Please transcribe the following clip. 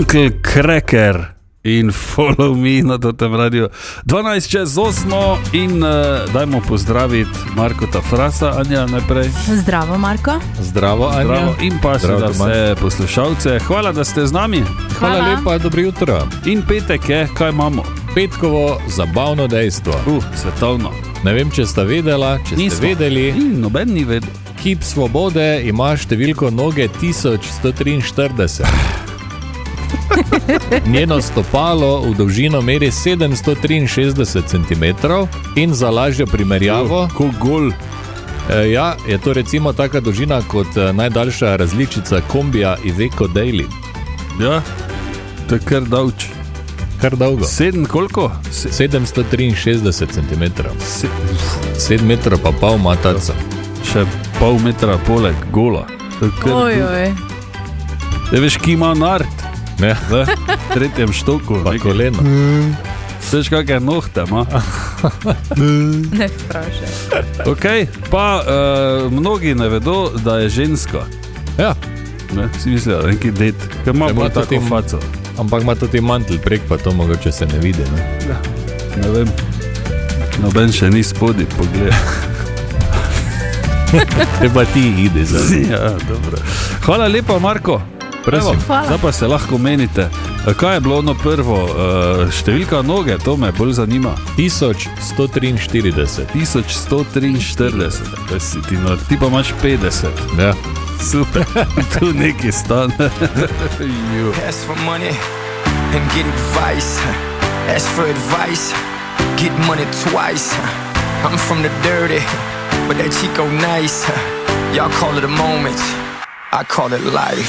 Uncle Cracker in Follow Me na tem radiju. 12:08 in dajmo pozdraviti Markota Frasa. Anja, najprej. Zdravo, Marko. Zdravo, Anja. Zdravo. In pa seveda vse poslušalce. Hvala, da ste z nami. Hvala lepa, dobro jutro. In petek je, kaj imamo? Petkovo zabavno dejstvo. Svetovno. Ne vem, če ste vedela, če ste vedeli. Noben ni vedel. Kip Svobode ima številko noge 1143. Njeno stopalo v dolžino meri 763 cm in za lažjo primerjavo, ja, je to recimo taka dolžina kot najdaljša različica kombija Iveco Daily. Ja, to je kar dolč. Kar dolgo. 7 koliko? 763 cm. 7 metrov pa pol ima taca. Še pol metra poleg gola. Ojoj. Da veš, ki ima nart. Ja. V tretjem štoku. Pa koleno. Veš, kakaj nohte ima. Ne vprašaj. Ok, pa mnogi ne vedo, da je ženska. Ja. Ne, si mislijo, neki ded, ker ima bolj tako faco. Ampak ima tudi mantel prek, pa to mogoče se ne vidi. Ne, ja. Ne vem, noben še ni spodi, pogled. Treba ti ide za zi. Ja, dobro. Hvala lepa, Marko. Evo, zdaj pa se lahko menite. Kaj je bilo ono prvo? Številka noge, to me bolj zanima. 1143. 1143. Ti pa imaš 50. Ja. Super, tu neki stane. Ask for money and get advice. Ask for advice, get money twice. I'm from the dirty, but that Chico nice. Y'all call it a moment, I call it life.